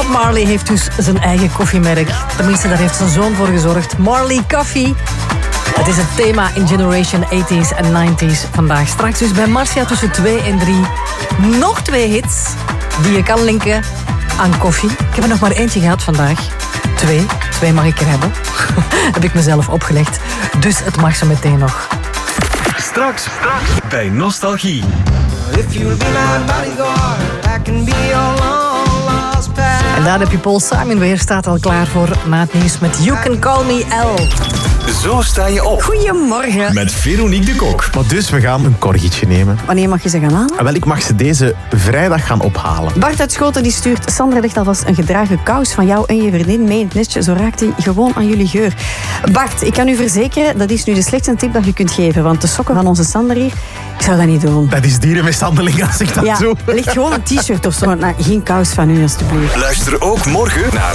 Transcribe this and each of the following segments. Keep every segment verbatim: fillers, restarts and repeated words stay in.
Bob Marley heeft dus zijn eigen koffiemerk. Tenminste, daar heeft zijn zoon voor gezorgd. Marley Coffee. Het is het thema in Generation tachtiger en negentiger vandaag. Straks dus bij Marcia tussen twee en drie. Nog twee hits die je kan linken aan koffie. Ik heb er nog maar eentje gehad vandaag. Twee. Twee mag ik er hebben. Heb ik mezelf opgelegd. Dus het mag zo meteen nog. Straks, straks bij Nostalgie. En daar heb je Paul Simon weer, staat al klaar voor na het nieuws met You Can Call Me L. Zo sta je op. Goedemorgen. Met Veronique de Kok. Maar dus, we gaan een corgietje nemen. Wanneer mag je ze gaan halen? En wel, ik mag ze deze vrijdag gaan ophalen. Bart uit Schoten die stuurt... Sandra legt alvast een gedragen kous van jou en je vriendin mee in het nestje. Zo raakt hij gewoon aan jullie geur. Bart, ik kan u verzekeren, dat is nu de slechtste tip dat je kunt geven. Want de sokken van onze Sander hier, ik zou dat niet doen. Dat is dierenmishandeling als ik dat ja, doe. ligt gewoon een t-shirt of zo. Nou, geen kous van u, alstublieft. Luister ook morgen naar...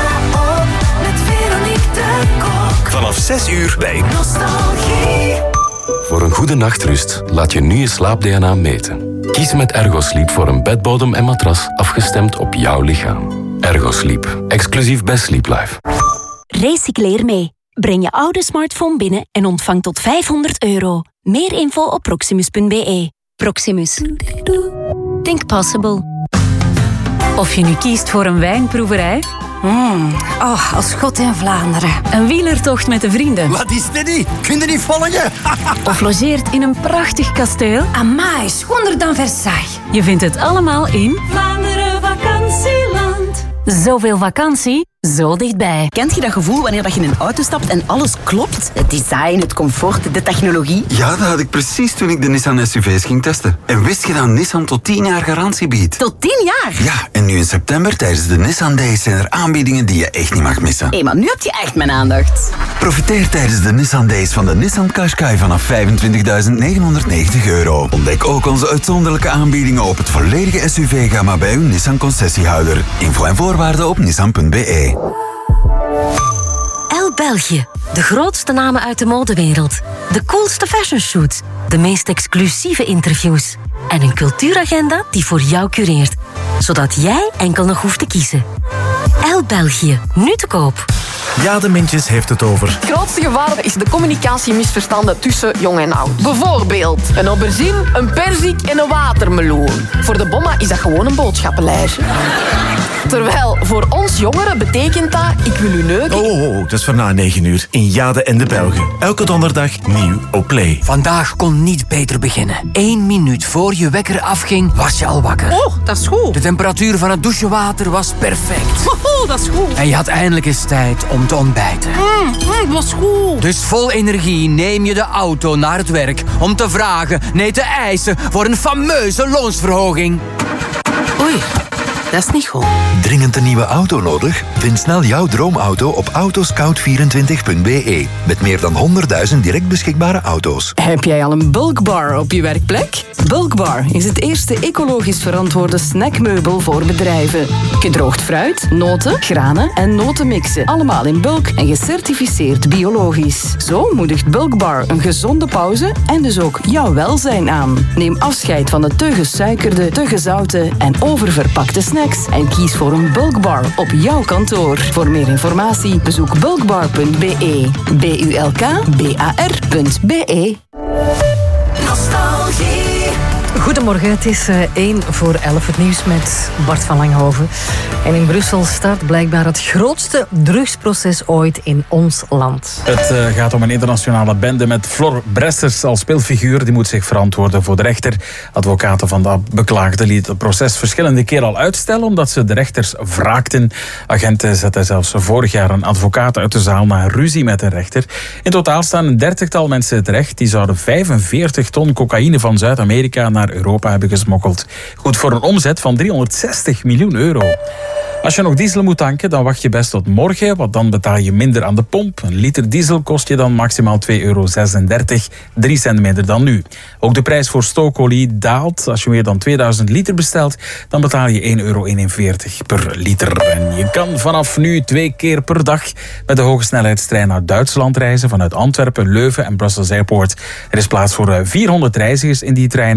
Vanaf zes uur bij Nostalgie. Voor een goede nachtrust laat je nu je slaap-D N A meten. Kies met Ergosleep voor een bedbodem en matras afgestemd op jouw lichaam. Ergosleep, exclusief bij Sleep Life. Recycleer mee. Breng je oude smartphone binnen en ontvang tot vijfhonderd euro. Meer info op proximus punt b e. Proximus. Think possible. Of je nu kiest voor een wijnproeverij... Mm. Oh, als God in Vlaanderen. Een wielertocht met de vrienden. Wat is dit niet? Kun je niet volgen? Of logeert in een prachtig kasteel. Amai, schonder dan Versailles. Je vindt het allemaal in... Vlaanderen Vakantieland. Zoveel vakantie, zo dichtbij. Kent je dat gevoel wanneer je in een auto stapt en alles klopt? Het design, het comfort, de technologie. Ja, dat had ik precies toen ik de Nissan S U V's ging testen. En wist je dat Nissan tot tien jaar garantie biedt? Tot tien jaar? Ja, en nu in september tijdens de Nissan Days zijn er aanbiedingen die je echt niet mag missen. Hé, maar nu heb je echt mijn aandacht. Profiteer tijdens de Nissan Days van de Nissan Qashqai vanaf vijfentwintigduizend negenhonderdnegentig euro. Ontdek ook onze uitzonderlijke aanbiedingen op het volledige S U V-gamma bij uw Nissan concessiehouder. Info en voorwaarden op nissan punt b e. L België. De grootste namen uit de modewereld. De coolste fashionshoots. De meest exclusieve interviews. En een cultuuragenda die voor jou cureert. Zodat jij enkel nog hoeft te kiezen. L België. Nu te koop. Ja, de Mintjes heeft het over. Het grootste gevaar is de communicatiemisverstanden tussen jong en oud. Bijvoorbeeld een aubergine, een perzik en een watermeloen. Voor de bomma is dat gewoon een boodschappenlijstje. Terwijl voor ons jongeren betekent dat, ik wil u neuken. Oh, oh, oh, dat is voor na negen uur in Jade en de Belgen. Elke donderdag nieuw op Play. Vandaag kon niet beter beginnen. Eén minuut voor je wekker afging, was je al wakker. Oh, dat is goed. De temperatuur van het douchewater was perfect. Oh, dat is goed. En je had eindelijk eens tijd om te ontbijten. Mm, mm, dat is goed. Dus vol energie neem je de auto naar het werk om te vragen, nee te eisen voor een fameuze loonsverhoging. Oei. Dat is niet goed. Dringend een nieuwe auto nodig? Vind snel jouw droomauto op autoscout vierentwintig punt b e. Met meer dan honderdduizend direct beschikbare auto's. Heb jij al een Bulkbar op je werkplek? Bulkbar is het eerste ecologisch verantwoorde snackmeubel voor bedrijven. Gedroogd fruit, noten, granen en notenmixen. Allemaal in bulk en gecertificeerd biologisch. Zo moedigt Bulkbar een gezonde pauze en dus ook jouw welzijn aan. Neem afscheid van de te gesuikerde, te gezouten en oververpakte snacks. En kies voor een Bulkbar op jouw kantoor. Voor meer informatie bezoek bulkbar punt b e. B U L K B A R punt b e. Nostalgie. Goedemorgen, het is één voor elf. Het nieuws met Bart van Langhoven. En in Brussel start blijkbaar het grootste drugsproces ooit in ons land. Het uh, gaat om een internationale bende met Flor Bressers als speelfiguur. Die moet zich verantwoorden voor de rechter. Advocaten van de beklaagde liet het proces verschillende keren al uitstellen omdat ze de rechters wraakten. Agenten zetten zelfs vorig jaar een advocaat uit de zaal na ruzie met een rechter. In totaal staan een dertigtal mensen terecht. Die zouden vijfenveertig ton cocaïne van Zuid-Amerika naar Europa hebben gesmokkeld. Goed voor een omzet van driehonderdzestig miljoen euro. Als je nog diesel moet tanken, dan wacht je best tot morgen, want dan betaal je minder aan de pomp. Een liter diesel kost je dan maximaal twee euro zesendertig, drie cent minder dan nu. Ook de prijs voor stookolie daalt. Als je meer dan tweeduizend liter bestelt, dan betaal je één euro eenenveertig per liter. En je kan vanaf nu twee keer per dag met de hogesnelheidstrein naar Duitsland reizen, vanuit Antwerpen, Leuven en Brussels Airport. Er is plaats voor vierhonderd reizigers in die treinen.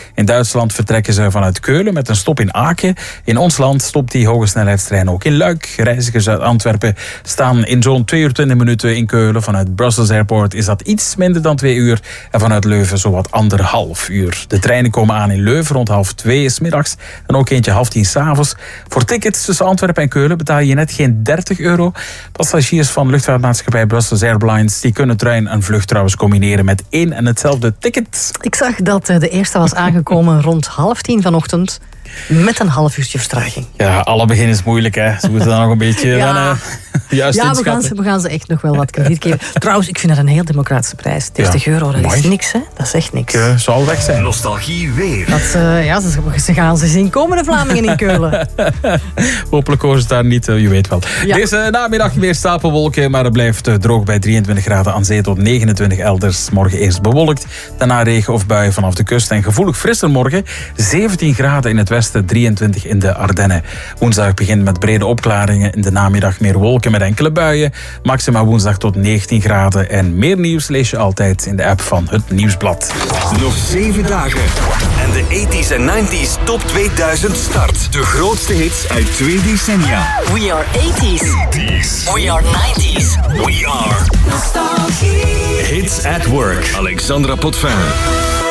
In Duitsland vertrekken ze vanuit Keulen met een stop in Aken. In ons land stopt die hogesnelheidstrein ook in Luik. Reizigers uit Antwerpen staan in zo'n twee uur twintig minuten in Keulen. Vanuit Brussels Airport is dat iets minder dan twee uur. En vanuit Leuven zowat anderhalf uur. De treinen komen aan in Leuven rond half twee 's middags. En ook eentje half tien 's avonds. Voor tickets tussen Antwerpen en Keulen betaal je net geen dertig euro. Passagiers van luchtvaartmaatschappij Brussels Airlines die kunnen trein en vlucht trouwens combineren met één en hetzelfde ticket. Ik zag dat de eerste was aangekomen rond half tien vanochtend. Met een half uurtje vertraging. Ja, alle begin is moeilijk, hè. Ze moeten dan nog een beetje ja. wennen. Juist ja, we gaan, ze, we gaan ze echt nog wel wat krediet geven. Trouwens, ik vind dat een heel democratische prijs. dertig Ja. euro, dat Mooi. is niks, hè. Dat is echt niks. Ik uh, zal weg zijn. Nostalgie weer. Dat, uh, ja, ze, ze gaan ze zien komen, de Vlamingen in Keulen. Hopelijk horen ze daar niet, uh, je weet wel. Ja. Deze namiddag weer stapelwolken, maar het blijft uh, droog bij drieëntwintig graden aan zee tot negenentwintig elders. Morgen eerst bewolkt, daarna regen of bui vanaf de kust en gevoelig frisser morgen. zeventien graden in het westen, drieëntwintig in de Ardennen. Woensdag begint met brede opklaringen. In de namiddag meer wolken met enkele buien. Maxima woensdag tot negentien graden. En meer nieuws lees je altijd in de app van Het Nieuwsblad. Nog zeven dagen. En de tachtiger en negentiger Top tweeduizend start. De grootste hits uit twee decennia. We are eighties. We are nineties. We are Nostalgie. Hits at Work. Alexandra Potvin.